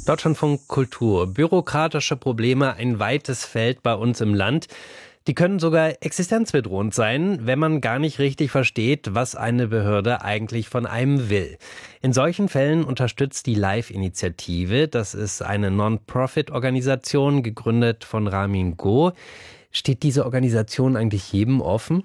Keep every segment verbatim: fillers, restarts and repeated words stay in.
Deutschlandfunk Kultur. Bürokratische Probleme, ein weites Feld bei uns im Land. Die können sogar existenzbedrohend sein, wenn man gar nicht richtig versteht, was eine Behörde eigentlich von einem will. In solchen Fällen unterstützt die Live-Initiative, das ist eine Non-Profit-Organisation, gegründet von Ramin Go. Steht diese Organisation eigentlich jedem offen?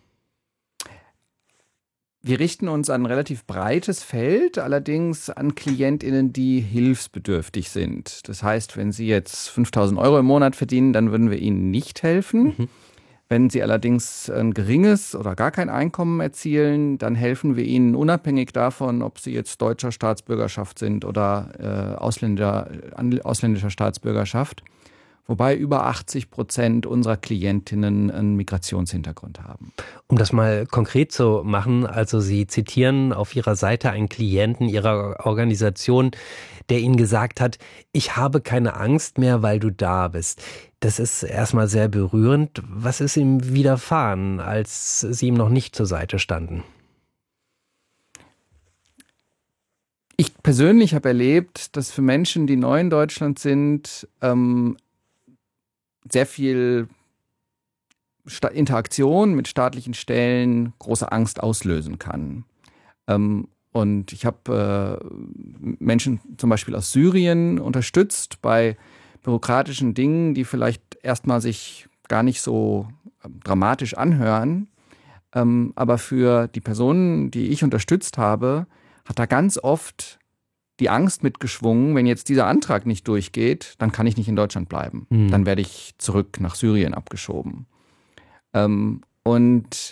Wir richten uns an ein relativ breites Feld, allerdings an KlientInnen, die hilfsbedürftig sind. Das heißt, wenn Sie jetzt fünftausend Euro im Monat verdienen, dann würden wir Ihnen nicht helfen. Mhm. Wenn Sie allerdings ein geringes oder gar kein Einkommen erzielen, dann helfen wir Ihnen unabhängig davon, ob Sie jetzt deutscher Staatsbürgerschaft sind oder äh, Ausländer, ausländischer Staatsbürgerschaft. Wobei über achtzig Prozent unserer Klientinnen einen Migrationshintergrund haben. Um das mal konkret zu machen, also Sie zitieren auf Ihrer Seite einen Klienten Ihrer Organisation, der Ihnen gesagt hat, ich habe keine Angst mehr, weil du da bist. Das ist erstmal sehr berührend. Was ist ihm widerfahren, als Sie ihm noch nicht zur Seite standen? Ich persönlich habe erlebt, dass für Menschen, die neu in Deutschland sind, ähm, sehr viel Interaktion mit staatlichen Stellen große Angst auslösen kann. Ähm, und ich habe äh, Menschen zum Beispiel aus Syrien unterstützt bei bürokratischen Dingen, die vielleicht erstmal sich gar nicht so dramatisch anhören. Ähm, aber für die Personen, die ich unterstützt habe, hat da ganz oft die Angst mitgeschwungen, wenn jetzt dieser Antrag nicht durchgeht, dann kann ich nicht in Deutschland bleiben. Mhm. Dann werde ich zurück nach Syrien abgeschoben. Ähm, und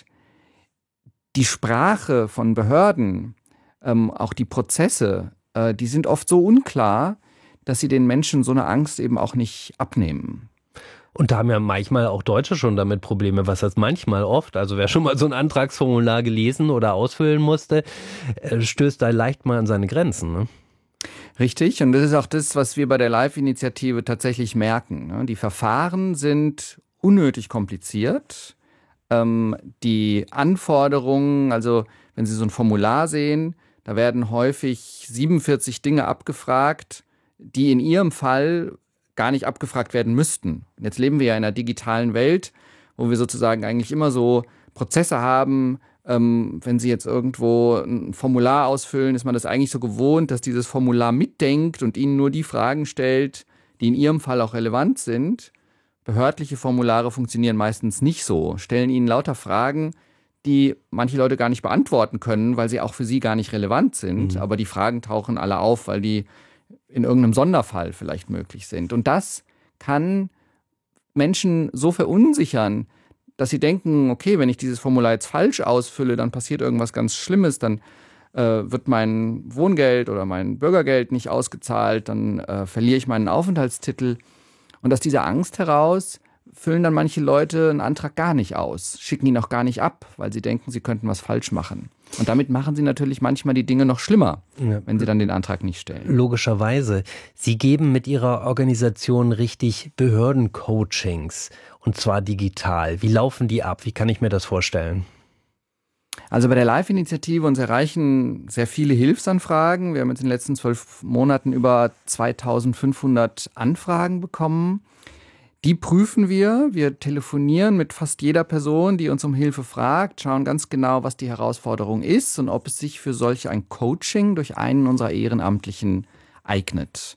die Sprache von Behörden, ähm, auch die Prozesse, äh, die sind oft so unklar, dass sie den Menschen so eine Angst eben auch nicht abnehmen. Und da haben ja manchmal auch Deutsche schon damit Probleme. Was heißt manchmal? Oft. Also wer schon mal so ein Antragsformular gelesen oder ausfüllen musste, stößt da leicht mal an seine Grenzen, ne? Richtig, und das ist auch das, was wir bei der Live-Initiative tatsächlich merken. Die Verfahren sind unnötig kompliziert. Ähm, die Anforderungen, also wenn Sie so ein Formular sehen, da werden häufig siebenundvierzig Dinge abgefragt, die in Ihrem Fall gar nicht abgefragt werden müssten. Und jetzt leben wir ja in einer digitalen Welt, wo wir sozusagen eigentlich immer so Prozesse haben. Ähm, wenn Sie jetzt irgendwo ein Formular ausfüllen, ist man das eigentlich so gewohnt, dass dieses Formular mitdenkt und Ihnen nur die Fragen stellt, die in Ihrem Fall auch relevant sind. Behördliche Formulare funktionieren meistens nicht so, stellen Ihnen lauter Fragen, die manche Leute gar nicht beantworten können, weil sie auch für Sie gar nicht relevant sind. Mhm. Aber die Fragen tauchen alle auf, weil die in irgendeinem Sonderfall vielleicht möglich sind. Und das kann Menschen so verunsichern, dass sie denken, okay, wenn ich dieses Formular jetzt falsch ausfülle, dann passiert irgendwas ganz Schlimmes, dann äh, wird mein Wohngeld oder mein Bürgergeld nicht ausgezahlt, dann äh, verliere ich meinen Aufenthaltstitel. Und aus dieser Angst heraus füllen dann manche Leute einen Antrag gar nicht aus, schicken ihn auch gar nicht ab, weil sie denken, sie könnten was falsch machen. Und damit machen sie natürlich manchmal die Dinge noch schlimmer, ja, wenn sie dann den Antrag nicht stellen. Logischerweise. Sie geben mit Ihrer Organisation richtig Behördencoachings, und zwar digital. Wie laufen die ab? Wie kann ich mir das vorstellen? Also bei der Live-Initiative, uns erreichen sehr viele Hilfsanfragen. Wir haben jetzt in den letzten zwölf Monaten über zweitausendfünfhundert Anfragen bekommen. Die prüfen wir. Wir telefonieren mit fast jeder Person, die uns um Hilfe fragt, schauen ganz genau, was die Herausforderung ist und ob es sich für solch ein Coaching durch einen unserer Ehrenamtlichen eignet.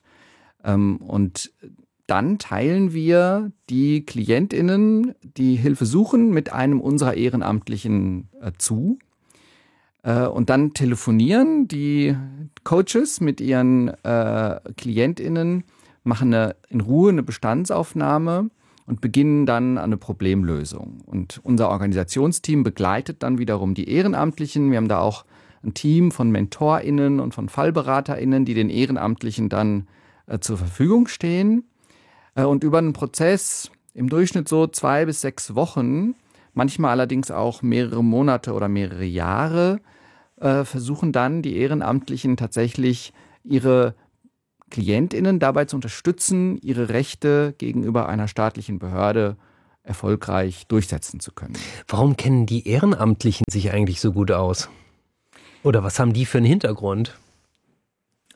Und dann teilen wir die KlientInnen, die Hilfe suchen, mit einem unserer Ehrenamtlichen zu. Und dann telefonieren die Coaches mit ihren äh, KlientInnen, machen eine, in Ruhe eine Bestandsaufnahme und beginnen dann eine Problemlösung. Und unser Organisationsteam begleitet dann wiederum die Ehrenamtlichen. Wir haben da auch ein Team von MentorInnen und von FallberaterInnen, die den Ehrenamtlichen dann äh, zur Verfügung stehen. Äh, und über einen Prozess im Durchschnitt so zwei bis sechs Wochen, manchmal allerdings auch mehrere Monate oder mehrere Jahre, äh, versuchen dann die Ehrenamtlichen tatsächlich ihre KlientInnen dabei zu unterstützen, ihre Rechte gegenüber einer staatlichen Behörde erfolgreich durchsetzen zu können. Warum kennen die Ehrenamtlichen sich eigentlich so gut aus? Oder was haben die für einen Hintergrund?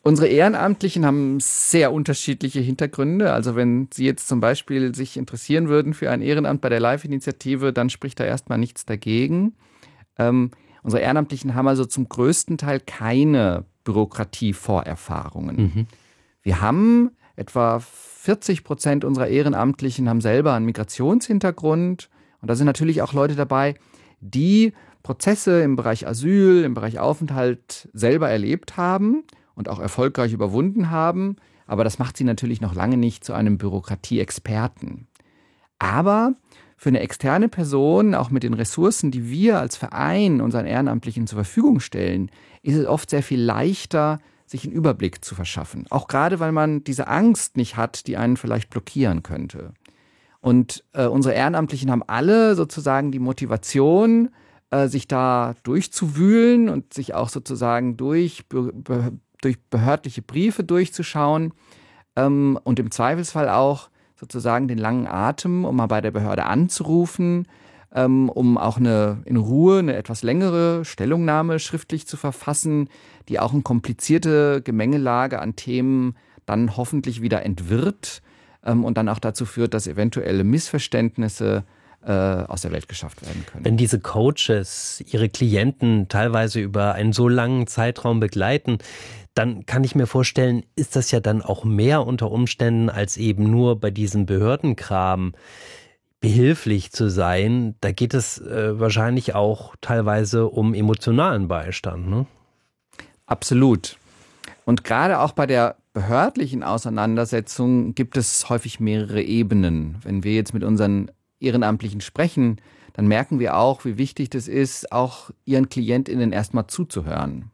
Unsere Ehrenamtlichen haben sehr unterschiedliche Hintergründe. Also wenn Sie jetzt zum Beispiel sich interessieren würden für ein Ehrenamt bei der Live-Initiative, dann spricht da erstmal nichts dagegen. Ähm, unsere Ehrenamtlichen haben also zum größten Teil keine Bürokratievorerfahrungen. Mhm. Wir haben etwa vierzig Prozent unserer Ehrenamtlichen haben selber einen Migrationshintergrund. Und da sind natürlich auch Leute dabei, die Prozesse im Bereich Asyl, im Bereich Aufenthalt selber erlebt haben und auch erfolgreich überwunden haben. Aber das macht sie natürlich noch lange nicht zu einem Bürokratieexperten. Aber für eine externe Person, auch mit den Ressourcen, die wir als Verein unseren Ehrenamtlichen zur Verfügung stellen, ist es oft sehr viel leichter, sich einen Überblick zu verschaffen. Auch gerade, weil man diese Angst nicht hat, die einen vielleicht blockieren könnte. Und äh, unsere Ehrenamtlichen haben alle sozusagen die Motivation, äh, sich da durchzuwühlen und sich auch sozusagen durch, be, be, durch behördliche Briefe durchzuschauen ähm, und im Zweifelsfall auch sozusagen den langen Atem, um mal bei der Behörde anzurufen, ähm, um auch eine in Ruhe eine etwas längere Stellungnahme schriftlich zu verfassen, die auch eine komplizierte Gemengelage an Themen dann hoffentlich wieder entwirrt ähm, und dann auch dazu führt, dass eventuelle Missverständnisse äh, aus der Welt geschafft werden können. Wenn diese Coaches ihre Klienten teilweise über einen so langen Zeitraum begleiten, dann kann ich mir vorstellen, ist das ja dann auch mehr unter Umständen als eben nur bei diesem Behördenkram behilflich zu sein. Da geht es äh, wahrscheinlich auch teilweise um emotionalen Beistand, ne? Absolut. Und gerade auch bei der behördlichen Auseinandersetzung gibt es häufig mehrere Ebenen. Wenn wir jetzt mit unseren Ehrenamtlichen sprechen, dann merken wir auch, wie wichtig es ist, auch ihren KlientInnen erstmal zuzuhören.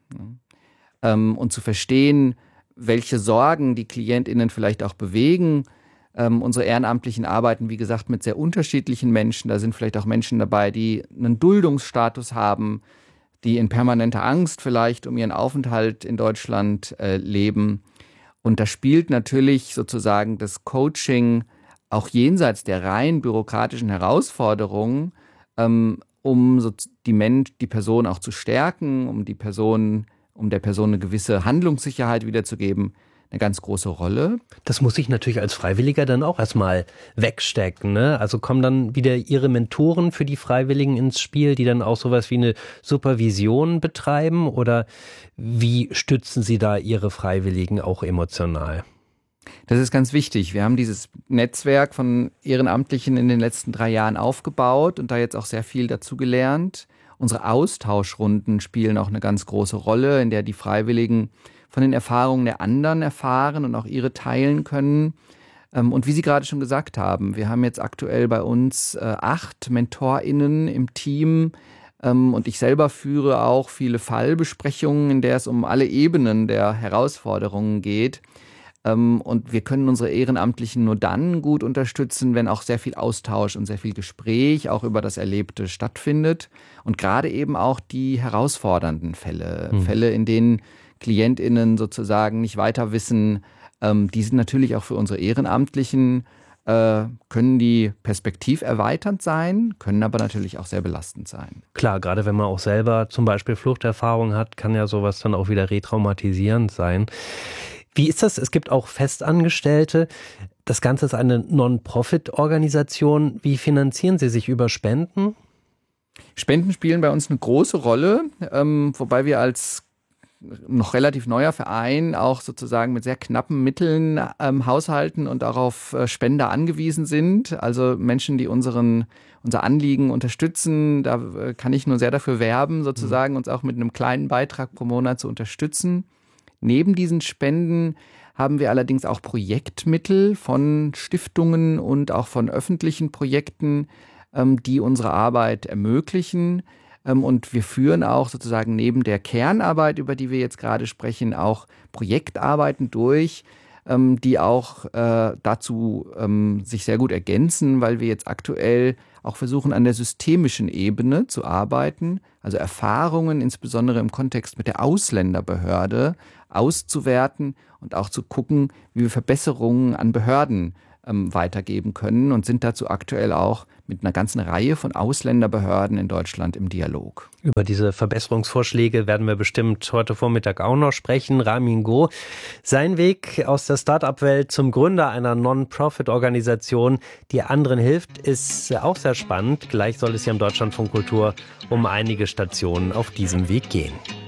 Ähm, und zu verstehen, welche Sorgen die KlientInnen vielleicht auch bewegen. Ähm, unsere Ehrenamtlichen arbeiten, wie gesagt, mit sehr unterschiedlichen Menschen. Da sind vielleicht auch Menschen dabei, die einen Duldungsstatus haben, die in permanenter Angst vielleicht um ihren Aufenthalt in Deutschland äh, leben. Und da spielt natürlich sozusagen das Coaching auch jenseits der rein bürokratischen Herausforderungen, ähm, um so die, Mensch, die Person auch zu stärken, um die Person um der Person eine gewisse Handlungssicherheit wiederzugeben, eine ganz große Rolle. Das muss ich natürlich als Freiwilliger dann auch erstmal wegstecken, ne? Also kommen dann wieder Ihre Mentoren für die Freiwilligen ins Spiel, die dann auch sowas wie eine Supervision betreiben? Oder wie stützen Sie da Ihre Freiwilligen auch emotional? Das ist ganz wichtig. Wir haben dieses Netzwerk von Ehrenamtlichen in den letzten drei Jahren aufgebaut und da jetzt auch sehr viel dazu gelernt. Unsere Austauschrunden spielen auch eine ganz große Rolle, in der die Freiwilligen von den Erfahrungen der anderen erfahren und auch ihre teilen können. Und wie Sie gerade schon gesagt haben, wir haben jetzt aktuell bei uns acht MentorInnen im Team und ich selber führe auch viele Fallbesprechungen, in der es um alle Ebenen der Herausforderungen geht. Und wir können unsere Ehrenamtlichen nur dann gut unterstützen, wenn auch sehr viel Austausch und sehr viel Gespräch auch über das Erlebte stattfindet. Und gerade eben auch die herausfordernden Fälle, hm. Fälle, in denen KlientInnen sozusagen nicht weiter wissen, ähm, die sind natürlich auch für unsere Ehrenamtlichen, äh, können die perspektiverweiternd sein, können aber natürlich auch sehr belastend sein. Klar, gerade wenn man auch selber zum Beispiel Fluchterfahrung hat, kann ja sowas dann auch wieder retraumatisierend sein. Wie ist das? Es gibt auch Festangestellte. Das Ganze ist eine Non-Profit-Organisation. Wie finanzieren Sie sich über Spenden? Spenden spielen bei uns eine große Rolle, ähm, wobei wir als noch relativ neuer Verein auch sozusagen mit sehr knappen Mitteln ähm, haushalten und auch auf äh, Spender angewiesen sind. Also Menschen, die unseren, unser Anliegen unterstützen, da äh, kann ich nur sehr dafür werben, sozusagen uns auch mit einem kleinen Beitrag pro Monat zu unterstützen. Neben diesen Spenden haben wir allerdings auch Projektmittel von Stiftungen und auch von öffentlichen Projekten, ähm, die unsere Arbeit ermöglichen. Ähm, und wir führen auch sozusagen neben der Kernarbeit, über die wir jetzt gerade sprechen, auch Projektarbeiten durch, ähm, die auch äh, dazu ähm, sich sehr gut ergänzen, weil wir jetzt aktuell auch versuchen, an der systemischen Ebene zu arbeiten, also Erfahrungen insbesondere im Kontext mit der Ausländerbehörde auszuwerten und auch zu gucken, wie wir Verbesserungen an Behörden ähm, weitergeben können und sind dazu aktuell auch mit einer ganzen Reihe von Ausländerbehörden in Deutschland im Dialog. Über diese Verbesserungsvorschläge werden wir bestimmt heute Vormittag auch noch sprechen. Ramin Go, sein Weg aus der Start-up-Welt zum Gründer einer Non-Profit-Organisation, die anderen hilft, ist auch sehr spannend. Gleich soll es hier im Deutschlandfunk Kultur um einige Stationen auf diesem Weg gehen.